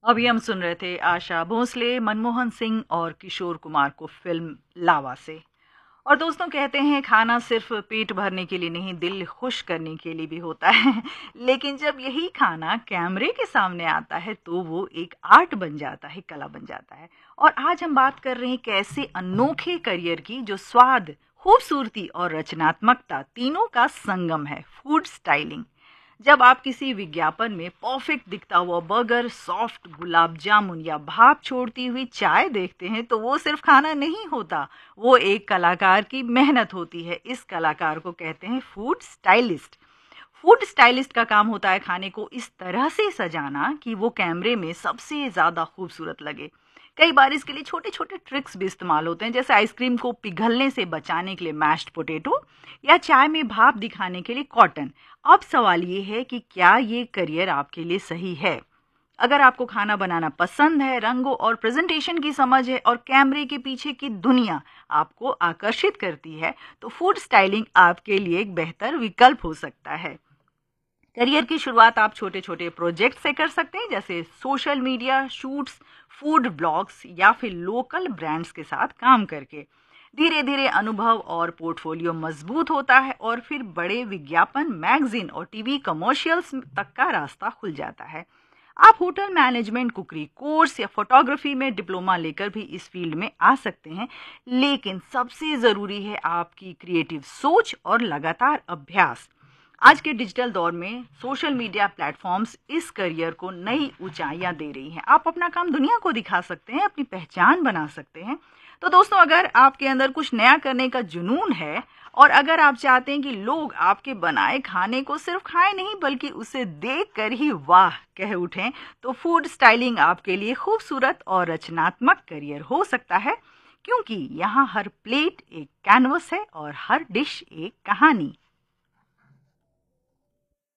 अभी हम सुन रहे थे आशा भोसले, मनमोहन सिंह और किशोर कुमार को फिल्म लावा से। और दोस्तों, कहते हैं खाना सिर्फ पेट भरने के लिए नहीं, दिल खुश करने के लिए भी होता है। लेकिन जब यही खाना कैमरे के सामने आता है तो वो एक आर्ट बन जाता है, कला बन जाता है। और आज हम बात कर रहे हैं कैसे अनोखे करियर की जो स्वाद, खूबसूरती और रचनात्मकता तीनों का संगम है, फूड स्टाइलिंग। जब आप किसी विज्ञापन में परफेक्ट दिखता हुआ बर्गर, सॉफ्ट गुलाब जामुन या भाप छोड़ती हुई चाय देखते हैं तो वो सिर्फ खाना नहीं होता, वो एक कलाकार की मेहनत होती है। इस कलाकार को कहते हैं फूड स्टाइलिस्ट। फूड स्टाइलिस्ट का काम होता है खाने को इस तरह से सजाना कि वो कैमरे में सबसे ज़्यादा खूबसूरत लगे। कई बार इसके लिए छोटे छोटे ट्रिक्स भी इस्तेमाल होते हैं, जैसे आइसक्रीम को पिघलने से बचाने के लिए मैश्ड पोटैटो या चाय में भाप दिखाने के लिए कॉटन। अब सवाल ये है कि क्या ये करियर आपके लिए सही है? अगर आपको खाना बनाना पसंद है, रंगों और प्रेजेंटेशन की समझ है और कैमरे के पीछे की दुनिया आपको आकर्षित करती है, तो फूड स्टाइलिंग आपके लिए एक बेहतर विकल्प हो सकता है। करियर की शुरुआत आप छोटे छोटे प्रोजेक्ट से कर सकते हैं, जैसे social media shoots, food blogs या फिर लोकल ब्रांड्स के साथ काम करके। धीरे धीरे अनुभव और पोर्टफोलियो मजबूत होता है और फिर बड़े विज्ञापन, मैगजीन और टीवी कमर्शियल्स तक का रास्ता खुल जाता है। आप होटल मैनेजमेंट, कुकरी कोर्स या फोटोग्राफी में डिप्लोमा लेकर भी इस फील्ड में आ सकते हैं। लेकिन सबसे ज़रूरी है आपकी क्रिएटिव सोच और लगातार अभ्यास। आज के डिजिटल दौर में सोशल मीडिया प्लेटफॉर्म्स इस करियर को नई ऊंचाइयां दे रही हैं। आप अपना काम दुनिया को दिखा सकते हैं, अपनी पहचान बना सकते हैं। तो दोस्तों, अगर आपके अंदर कुछ नया करने का जुनून है और अगर आप चाहते हैं कि लोग आपके बनाए खाने को सिर्फ खाएं नहीं बल्कि उसे देख कर ही वाह कह उठें, तो फूड स्टाइलिंग आपके लिए खूबसूरत और रचनात्मक करियर हो सकता है, क्योंकि यहाँ हर प्लेट एक कैनवस है और हर डिश एक कहानी।